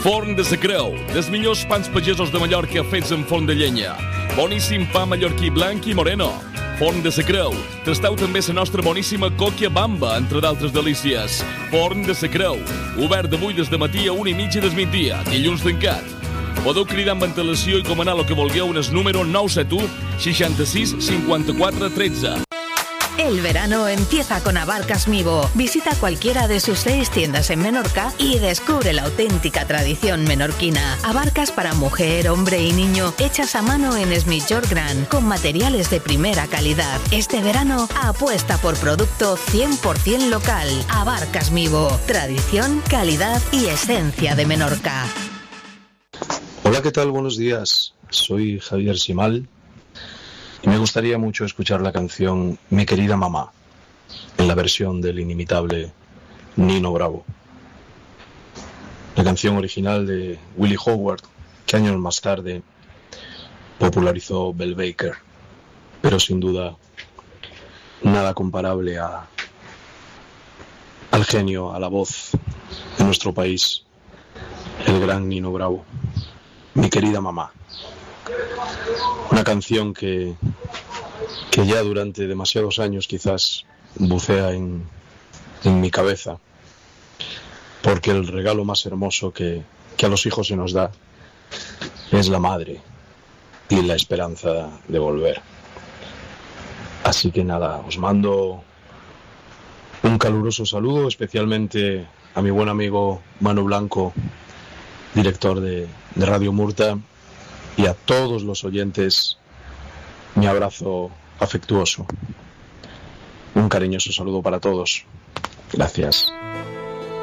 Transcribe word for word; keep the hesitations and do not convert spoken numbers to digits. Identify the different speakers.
Speaker 1: Forn de Sa Creu, dels millors pans pagesos de Mallorca fets en forn de llenya. Boníssim pa mallorquí blanc i moreno. Forn de Sa Creu. Tasteu també la nostra boníssima còquia bamba, entre d'altres delícies. Forn de Sa Creu. Obert d'avui des de matí a una i mitja del migdia, dilluns tancat. Podeu cridar amb antelació i comanar el que vulgueu en el número nou set u, seixanta-sis, cinquanta-quatre, tretze.
Speaker 2: El verano empieza con Abarcas Mivo. Visita cualquiera de sus seis tiendas en Menorca y descubre la auténtica tradición menorquina. Abarcas para mujer, hombre y niño, hechas a mano en Es Mitjor Gran, con materiales de primera calidad. Este verano apuesta por producto cien por ciento local. Abarcas Mivo. Tradición, calidad y esencia de Menorca.
Speaker 3: Hola, ¿qué tal? Buenos días. Soy Javier Simal. Y me gustaría mucho escuchar la canción Mi querida mamá, en la versión del inimitable Nino Bravo. La canción original de Willie Howard, que años más tarde popularizó Bell Baker, pero sin duda nada comparable a, al genio, a la voz de nuestro país, el gran Nino Bravo. Mi querida mamá. Una canción que, que ya durante demasiados años quizás bucea en, en mi cabeza, porque el regalo más hermoso que, que a los hijos se nos da es la madre y la esperanza de volver. Así que nada, os mando un caluroso saludo, especialmente a mi buen amigo Manu Blanco, director de, de Radio Murta, y a todos los oyentes, mi abrazo afectuoso. Un cariñoso saludo para todos. Gracias.